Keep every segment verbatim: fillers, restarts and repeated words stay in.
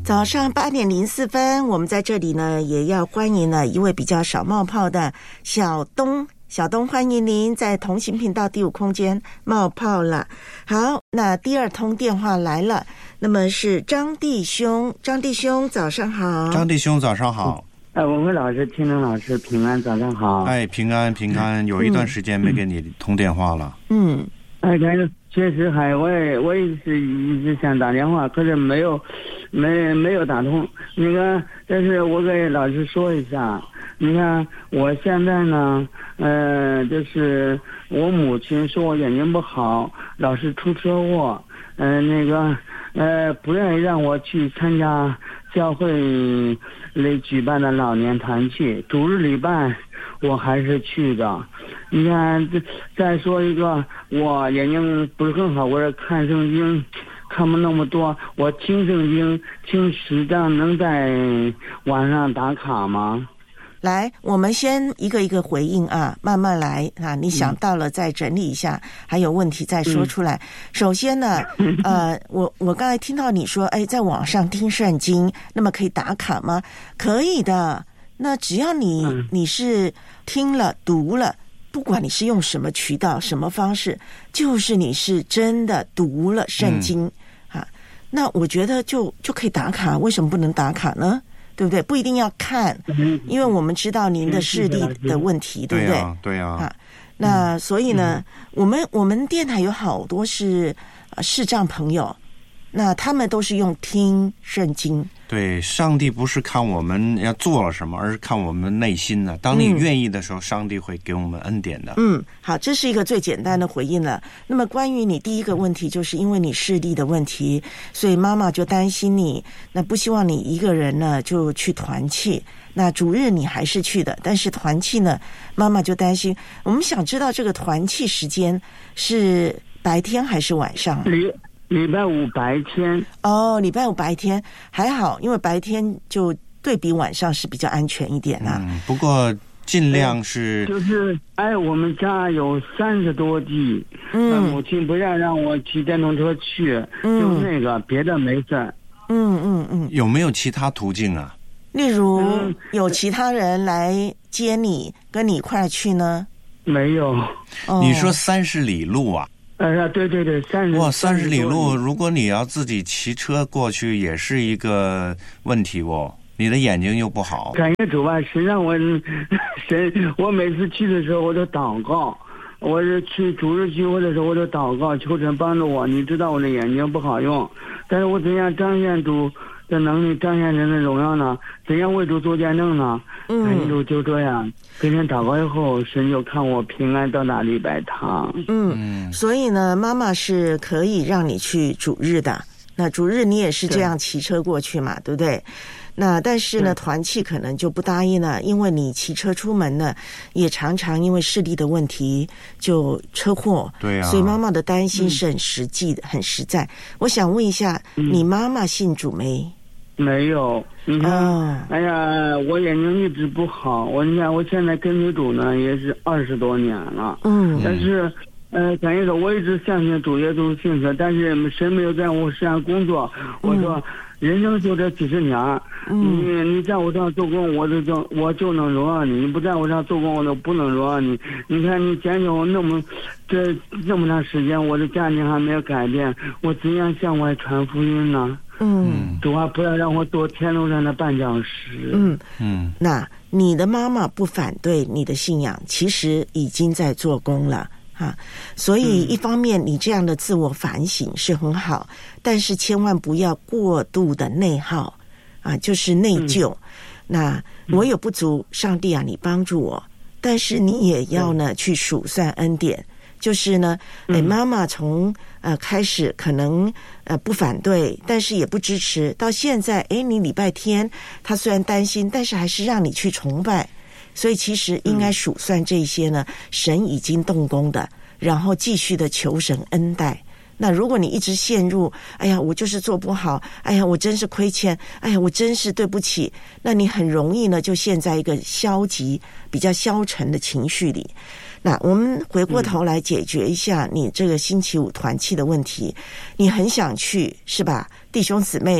早上八点零四分，我们在这里呢，也要欢迎了一位比较少冒泡的小东。小东，欢迎您在同行频道第五空间冒泡了。好，那第二通电话来了，那么是张弟兄，张弟兄早上好。 张弟兄早上好。 哎，文辉老师、天能老师，平安，早上好。 哎，平安平安，有一段时间没给你通电话了。 嗯， 哎，但是确实还我也我也是一直想打电话，可是没有没没有打通。那个，但是我给老师说一下，你看我现在呢，呃，就是我母亲说我眼睛不好，老是出车祸，呃，那个呃，不愿意让我去参加教会里举办的老年团契，主日礼拜我还是去的。你看，再说一个，我眼睛不是很好，我是看圣经看不那么多，我听圣经听十章能在网上打卡吗？ 来，我们先一个一个回应啊，慢慢来啊。你想到了再整理一下，嗯、还有问题再说出来。嗯、首先呢，呃，我我刚才听到你说，哎，在网上听圣经，那么可以打卡吗？可以的。那只要你你是听了读了，不管你是用什么渠道、什么方式，就是你是真的读了圣经、嗯、啊，那我觉得就就可以打卡。为什么不能打卡呢？对不对？不一定要看，因为我们知道您的视力的问题，对不对？ 对啊， 啊，那所以呢，嗯、我们我们电台有好多是呃视障朋友，那他们都是用听圣经。 对，上帝不是看我们要做了什么，而是看我们内心呢。当你愿意的时候、嗯、上帝会给我们恩典的。 嗯，好，这是一个最简单的回应了。那么关于你第一个问题，就是因为你视力的问题，所以妈妈就担心你，那不希望你一个人呢就去团契。那主日你还是去的，但是团契呢，妈妈就担心。我们想知道这个团契时间是白天还是晚上？ 礼拜五白天。 哦，礼拜五白天还好，因为白天就对比晚上是比较安全一点啦、啊。 嗯，不过尽量是、 哎、就是哎，我们家有三十多地，嗯，母亲不让让我骑电动车去，嗯、就那个别的没事。 嗯嗯嗯， 有没有其他途径啊？ 例如、嗯、有其他人来接你，跟你一块去呢？ 没有。 哦、 你说三十里路啊？ 哎呀，对对对，三十哇，三十里路，如果你要自己骑车过去，也是一个问题哦。你的眼睛又不好。 感谢主吧，神让我神，我每次去的时候我都祷告，我是去主日聚会的时候我都祷告，求神帮助我。你知道我的眼睛不好用，但是我怎样彰显主的能力，彰显人的荣耀呢？怎样为主做见证呢？感谢主，就这样。跟人祷告以后，神就看我平安到达礼拜堂。 嗯，所以呢，妈妈是可以让你去主日的。那主日你也是这样骑车过去嘛， 对, 对不对？那但是呢，团契可能就不答应了，因为你骑车出门呢，也常常因为视力的问题就车祸。 对啊， 所以妈妈的担心是很实际的，嗯、很实在。我想问一下，嗯、你妈妈信主没？ 没有。你看、哦、哎呀，我眼睛一直不好，我你看我现在跟随主呢也是二十多年了。嗯，但是呃感谢主，我一直相信主耶稣信神，但是神没有在我身上工作。我说、嗯、人生就这几十年，嗯、你你在我这做工，我就我就能荣耀你；你不在我这做工，我都不能荣耀你。你看你见证我那么这那么长时间，我的家庭还没有改变，我怎样向外传福音呢？嗯，主啊，不要让我做天路上的绊脚石。 嗯嗯，那你的妈妈不反对你的信仰，其实已经在做工了啊。所以一方面你这样的自我反省是很好，但是千万不要过度的内耗啊，就是内疚。嗯、那我有不足，上帝啊，你帮助我，但是你也要呢、嗯、去数算恩典。就是呢，哎，妈妈从呃开始可能呃不反对，但是也不支持，到现在，哎，你礼拜天她虽然担心，但是还是让你去崇拜，所以其实应该数算这些呢，神已经动工的，然后继续的求神恩待。那如果你一直陷入，哎呀，我就是做不好，哎呀，我真是亏欠，哎呀，我真是对不起，那你很容易呢就陷在一个消极、比较消沉的情绪里。那我们回过头来解决一下你这个星期五团契的问题，你很想去是吧？弟兄姊妹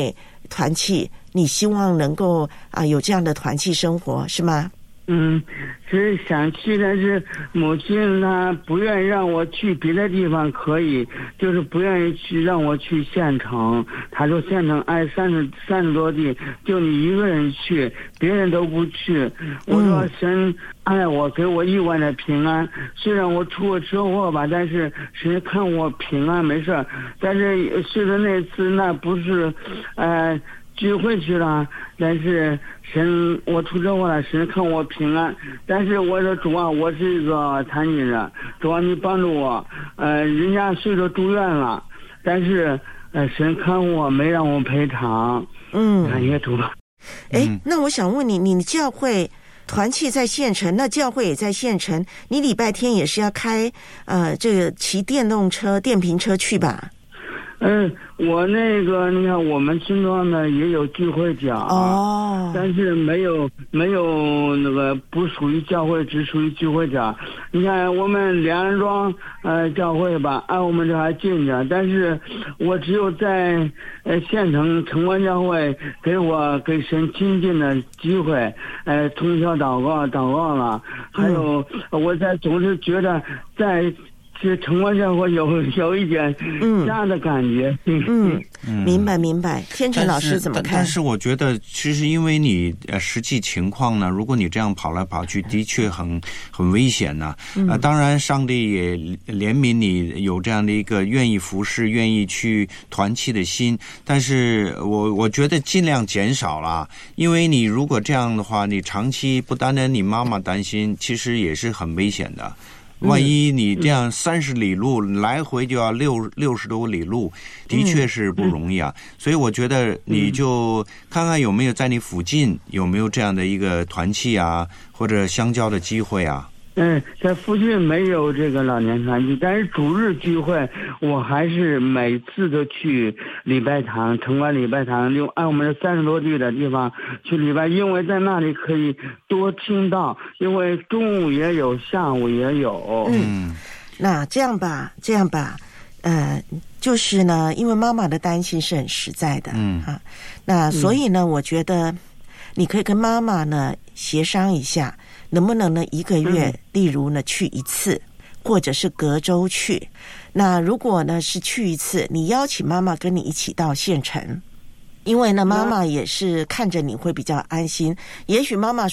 团契，你希望能够啊有这样的团契生活，是吗？ 嗯，是想去，但是母亲她不愿意让我去别的地方，可以，就是不愿意去让我去县城。她说县城挨三十三十多地，就你一个人去，别人都不去。我说神爱我，给我意外的平安。虽然我出过车祸吧，但是神看我平安没事。但是随着那次，那不是，呃。聚会去了，但是神我出车祸了，神看我平安。但是我说主啊，我是一个残疾人，主啊你帮助我。呃，人家岁数住院了，但是呃神看我没让我赔偿。 嗯， 感谢主。 哎，那我想问你，你教会团契在县城，那教会也在县城，你礼拜天也是要开呃这个骑电动车、电瓶车去吧？ 嗯，我那个你看，我们村庄呢也有聚会角哦， 但是没有没有那个不属于教会，只属于聚会角。你看我们梁安庄呃教会吧，按我们这还近点，但是我只有在呃县城城关教会给我给神亲近的机会，呃通宵祷告祷告了，还有、嗯、我在总是觉得在。其实城关教会有有一点这样的感觉。 嗯，嗯明白明白。天成老师怎么看？ 但 是, 但是我觉得，其实因为你呃实际情况呢，如果你这样跑来跑去，的确很很危险呢、啊。嗯、呃，当然，上帝也怜悯你有这样的一个愿意服侍、愿意去团契的心。但是我我觉得尽量减少啦，因为你如果这样的话，你长期不单单你妈妈担心，其实也是很危险的。万一你这样三十里路、嗯、来回就要六六十多里路，的确是不容易啊、嗯。所以我觉得你就看看有没有在你附近有没有这样的一个团契啊，或者相交的机会啊。 嗯，在附近没有这个老年团契，但是主日聚会，我还是每次都去礼拜堂，城关礼拜堂，用按我们这三十多地的地方去礼拜，因为在那里可以多听到，因为中午也有，下午也有。 嗯，那这样吧，这样吧，呃，就是呢，因为妈妈的担心是很实在的，嗯啊，那所以呢，嗯、我觉得你可以跟妈妈呢协商一下。能不能呢一个月例如呢去一次，或者是隔周去。那如果呢是去一次，你邀请妈妈跟你一起到县城，因为呢妈妈也是看着你会比较安心。也许妈妈说